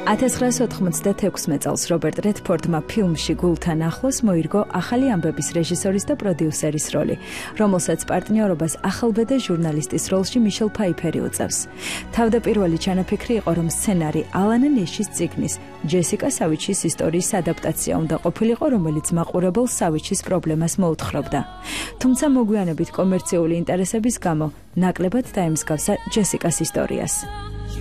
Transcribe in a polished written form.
1996 წელს რობერტ რედფორდმა ფილმში გულთან ახლოს მოირგო ახალი ამბების რეჟისორის და პროდიუსერის როლი, რომელსაც პარტნიორობას ახალბედა ჟურნალისტის როლში მიშელ ფაიფერი უწევს. თავდაპირველი ჩანაფიქრი იყო, რომ სცენარი ალან ნიშის წიგნის ჯესიკა სავიჩის ისტორიის ადაპტაცია უნდა ყოფილიყო, რომელიც მაყურებელს სავიჩის პრობლემას მოუთხრობდა. თუმცა მოგვიანებით კომერციული ინტერესების გამო ნაკლებად დაემსგავსა ჯესიკას ისტორიას.